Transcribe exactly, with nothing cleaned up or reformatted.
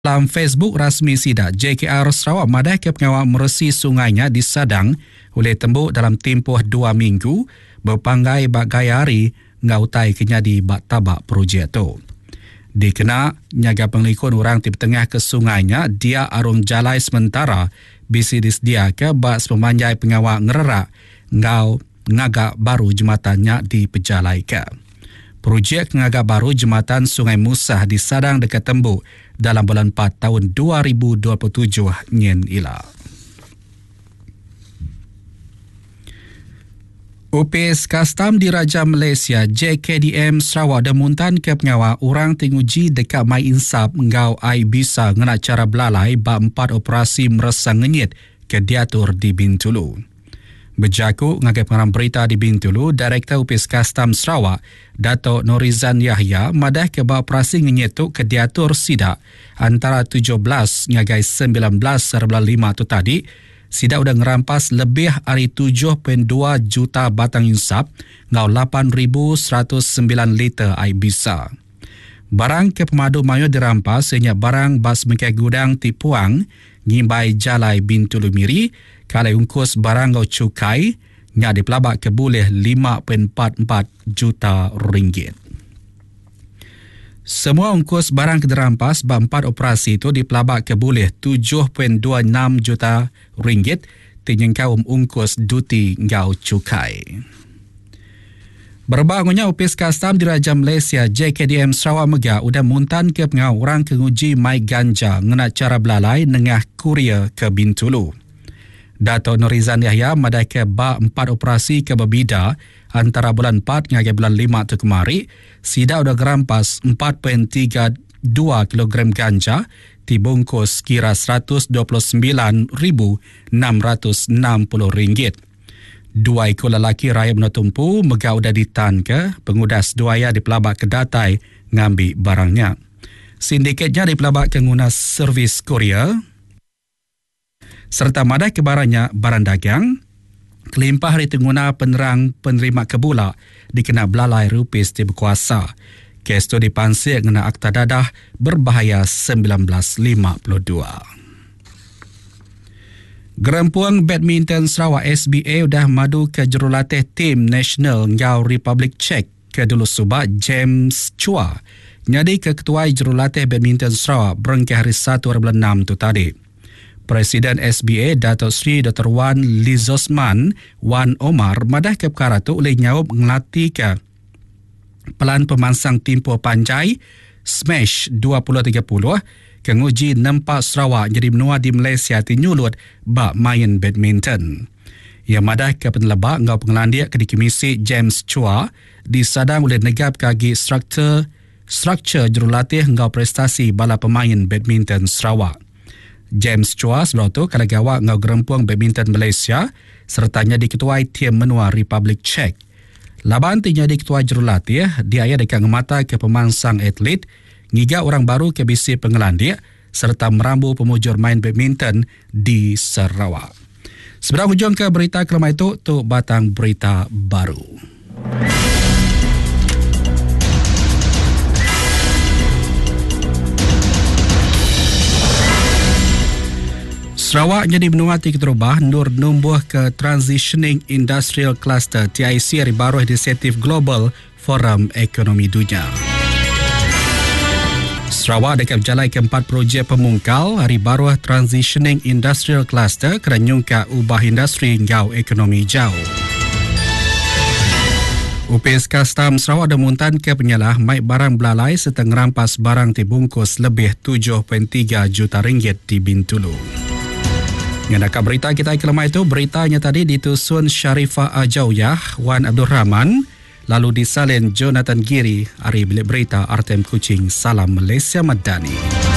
Dalam Facebook rasmi SIDA, J K R Sarawak madai ke pengawal meresi sungainya di Sadang oleh tembuk dalam tempoh dua minggu berpanggai bak gaya hari ngautai kenyadi bak tabak projek tu. Dikena nyaga penglikun orang di tengah ke sungainya dia arung jalai sementara bisi disdia ke bak sepemanjai pengawal ngererak ngau ngagak baru jematannya di pejalai ke. Projek ngagak baru jematan Sungai Musah di Sadang dekat tembuk dalam bulan empat tahun dua ribu dua puluh tujuh nyen ila. U P S Kastam Diraja Malaysia J K D M Sarawak demuntan ke pengawal orang tinguji dekat Mai Insap ngau ai bisa ngena cara belalai bak empat operasi meresang ngenyit ke diatur di Bintulu. Berjaku ngagai pengarang berita di Bintulu, Direktur U P S Kastam Sarawak, Dato' Norizan Yahya, madah ke bawah operasi ngenyetuk ke diatur SIDA antara tujuh belas ngagai sembilan belas serba lima tu tadi. SIDA sudah ngerampas lebih dari tujuh perpuluhan dua juta batang insap ngau lapan ribu seratus sembilan liter air bisa. Barang ke pemadu mayu dirampas sehingga barang bas mengkai gudang tipuang ngimbai jalai Bintulu Miri kalau ungkus barang ngau cukai nya dipelabak ke boleh lima perpuluhan empat empat juta ringgit. Semua ungkus barang ke dirampas bak empat operasi itu dipelabak ke boleh tujuh perpuluhan dua enam juta ringgit tinggal ungkus duti ngau cukai. Berbangunnya U P S Kastam Diraja Malaysia J K D M Sarawak Megah udah muntan ke pengau orang ke nguji mai ganja ngena cara belalai nengah Korea ke Bintulu. Dato' Norizan Yahya madai ke bak empat operasi ke berbida antara bulan empat hingga bulan lima tu kemari, SIDA sudah gerampas empat perpuluhan tiga dua kilogram ganja dibungkus kira seratus dua puluh sembilan ribu enam ratus enam puluh ringgit. Dua ekor lelaki raya menutumpu megah udah ditan ke pengudas duaya di pelabak kedatai ngambil barangnya. Sindikatnya di pelabak pengguna servis Korea serta madai ke barangnya barang dagang kelimpah hari pengguna penerang penerima kebula dikena belalai rupis di berkuasa. Kes itu dipansir kena akta dadah berbahaya seribu sembilan ratus lima puluh dua. Gerempuang Badminton Sarawak S B A sudah madu ke jurulatih tim nasional ngau Republik Czech ke dulu subak James Chua. Nyadi ke ketua jurulatih Badminton Sarawak berengkih hari satu bulan enam tu tadi. Presiden S B A Dato' Sri Doktor Wan Lizosman Wan Omar madah ke perkara tu oleh nyawab ngelatih ke pelan pemansang timpo panjai Smash dua ribu tiga puluh ke nguji nempak Sarawak jadi menua di Malaysia tinyulut bak main badminton. Ia madah ke penelebak ngau pengelandiak ke dikimisi James Chua di Sadang oleh negap kaki struktur struktur jurulatih ngau prestasi bala pemain badminton Sarawak. James Chua sebelum tu kalau gawak ngau gerempuang badminton Malaysia sertanya diketuai tim menua Republik Czech. Laban tinya di ketua jurulatih, dia ayah dekat ngemata ke pemansang atlet, ngiga orang baru ke bisi pengelandik, serta merambu pemujur main badminton di Sarawak. Seberang hujung ke berita kelima itu, tu batang berita baru. Sarawak jadi benua tiga terubah nur numbuh ke Transitioning Industrial Cluster T I C hari baru inisiatif Global Forum Ekonomi Dunia. Sarawak dekat berjalan ke empat projek pemungkal hari baru Transitioning Industrial Cluster kerana nyungka ubah industri ngau ekonomi jauh. U P S Kastam Sarawak demuntan ke penyalah maik barang belalai serta ngerampas barang dibungkus lebih tujuh perpuluhan tiga juta ringgit di Bintulu. Yang nak berita kita kelemah itu, beritanya tadi ditusun Sharifah Ajauyah, Wan Abdul Rahman, lalu disalin Jonathan Giri, hari bilik berita Artem Kuching. Salam Malaysia Madani.